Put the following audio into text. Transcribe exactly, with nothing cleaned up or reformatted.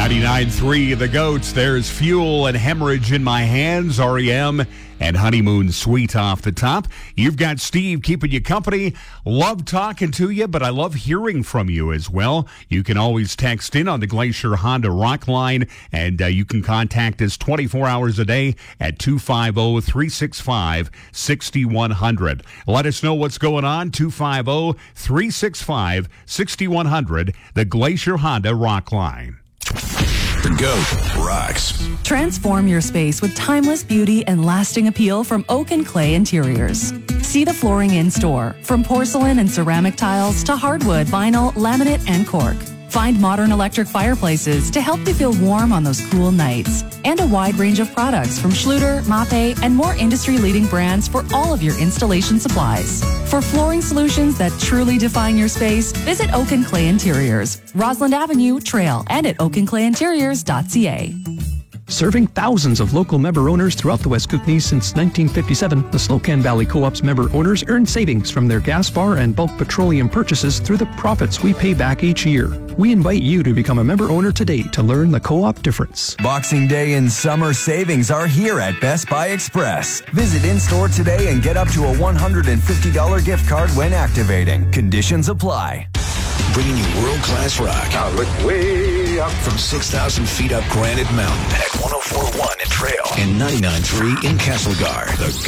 ninety-nine point three The Goats. There's Fuel and Hemorrhage in My Hands, R E M, and Honeymoon Suite off the top. You've got Steve keeping you company. Love talking to you, but I love hearing from you as well. You can always text in on the Glacier Honda Rock line, and uh, you can contact us twenty-four hours a day at two five zero, three six five, six one zero zero. Let us know what's going on, two five zero, three six five, six one zero zero, the Glacier Honda Rock line. The Goat rocks. Transform your space with timeless beauty and lasting appeal from Oak and Clay Interiors. See the flooring in store, from porcelain and ceramic tiles to hardwood, vinyl, laminate, and cork. Find modern electric fireplaces to help you feel warm on those cool nights. And a wide range of products from Schluter, Mape, and more industry-leading brands for all of your installation supplies. For flooring solutions that truly define your space, visit Oak and Clay Interiors, Roslyn Avenue, Trail, and at oak and clay interiors dot c a. Serving thousands of local member owners throughout the West Kootenays since nineteen fifty-seven, the Slocan Valley Co-op's member owners earn savings from their gas bar and bulk petroleum purchases through the profits we pay back each year. We invite you to become a member owner today to learn the co-op difference. Boxing Day and summer savings are here at Best Buy Express. Visit in-store today and get up to a one hundred fifty dollars gift card when activating. Conditions apply. Bringing you world-class rock. Now look way up. From six thousand feet up Granite Mountain at one oh four point one in Trail and ninety-nine point three in Castlegar. The